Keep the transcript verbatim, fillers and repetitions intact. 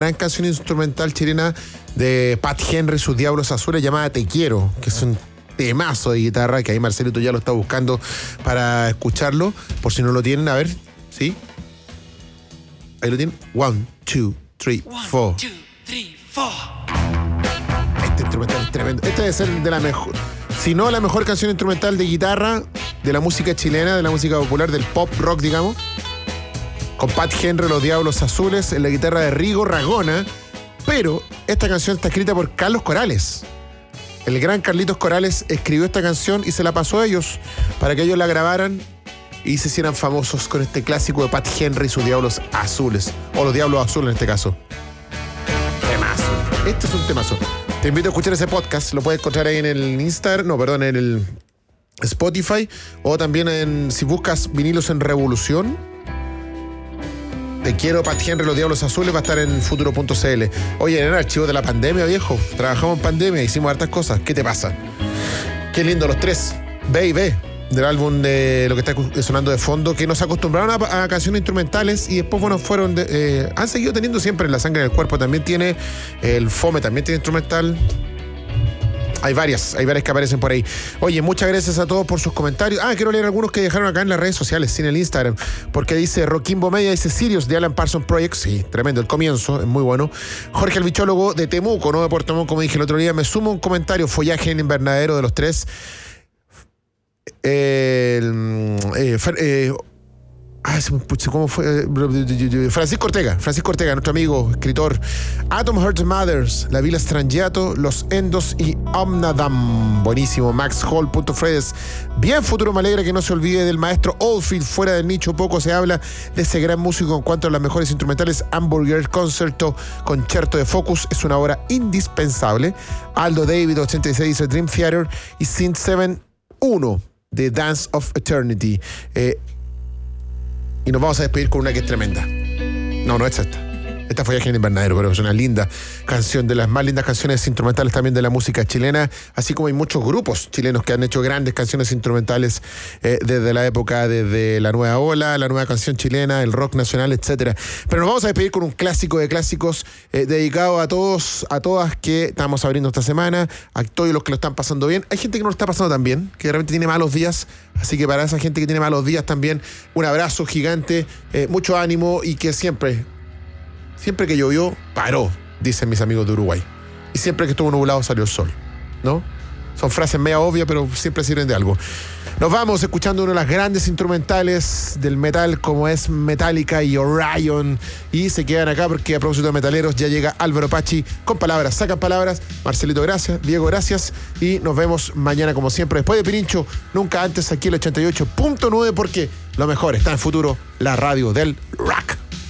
gran canción instrumental chilena de Pat Henry, sus Diablos Azules, llamada Te Quiero, que es un temazo de guitarra, que ahí Marcelito ya lo está buscando para escucharlo, por si no lo tienen. A ver, ¿sí? Ahí lo tienen. One, two, three, four. One, two, three, four. Este instrumental es tremendo. Este debe ser de la mejor, si no la mejor canción instrumental de guitarra de la música chilena, de la música popular, del pop rock, digamos. Con Pat Henry, los Diablos Azules, en la guitarra de Rigo Ragona. Pero esta canción está escrita por Carlos Corales. El gran Carlitos Corales escribió esta canción y se la pasó a ellos para que ellos la grabaran y se hicieran famosos con este clásico de Pat Henry y sus Diablos Azules. O los Diablos Azules en este caso. Temazo. Este es un temazo. Te invito a escuchar ese podcast. Lo puedes encontrar ahí en el Instagram, no, perdón, en el Spotify. O también en, si buscas Vinilos en Revolución. Te Quiero, Pat Henry, los Diablos Azules, va a estar en futuro punto c l. Oye, en el archivo de la pandemia, viejo. Trabajamos en pandemia, hicimos hartas cosas. ¿Qué te pasa? Qué lindo, los tres. B y B, del álbum de lo que está sonando de fondo, que nos acostumbraron a, a canciones instrumentales y después, bueno, fueron de, eh, han seguido teniendo siempre La Sangre en el Cuerpo. También tiene el Fome, también tiene instrumental. Hay varias, hay varias que aparecen por ahí. Oye, muchas gracias a todos por sus comentarios. Ah, quiero leer algunos que dejaron acá en las redes sociales, en el Instagram, porque dice Roquimbo Media, dice Sirius de Alan Parsons Project. Sí, tremendo, el comienzo, es muy bueno. Jorge el bichólogo de Temuco, no de Puerto Montt, como dije el otro día. Me sumo un comentario, follaje en invernadero de los tres. Eh, eh, eh, Ah, ¿cómo fue? Francisco Ortega, Francisco Ortega, nuestro amigo, escritor. Atom Heart Mothers, La Villa Strangiato, Los Endos y Omnadam. Buenísimo. Max Hall, Punto Fredes. Bien futuro, me alegra que no se olvide del maestro Oldfield. Fuera del nicho poco se habla de ese gran músico en cuanto a las mejores instrumentales. Hamburger Concerto, Concerto de Focus, es una obra indispensable. Aldo David, ochenta y seis, dice Dream Theater. Y Synth siete uno de Dance of Eternity. Eh, Y nos vamos a despedir con una que es tremenda. No, no es esta. Esta fue Follaje en Invernadero, pero es una linda canción, de las más lindas canciones instrumentales también de la música chilena, así como hay muchos grupos chilenos que han hecho grandes canciones instrumentales eh, desde la época, desde la nueva ola, la nueva canción chilena, el rock nacional, etcétera. Pero nos vamos a despedir con un clásico de clásicos eh, dedicado a todos, a todas que estamos abriendo esta semana, a todos los que lo están pasando bien. Hay gente que no lo está pasando tan bien, que de repente tiene malos días, así que para esa gente que tiene malos días también, un abrazo gigante, eh, mucho ánimo y que siempre... Siempre que llovió, paró, dicen mis amigos de Uruguay. Y siempre que estuvo nublado, salió el sol, ¿no? Son frases media obvias, pero siempre sirven de algo. Nos vamos escuchando una de las grandes instrumentales del metal, como es Metallica y Orion. Y se quedan acá porque, a propósito de metaleros, ya llega Álvaro Pachi con palabras. Sacan palabras. Marcelito, gracias. Diego, gracias. Y nos vemos mañana, como siempre, después de Pirincho, nunca antes, aquí el ochenta y ocho punto nueve, porque lo mejor está en futuro, la radio del rock.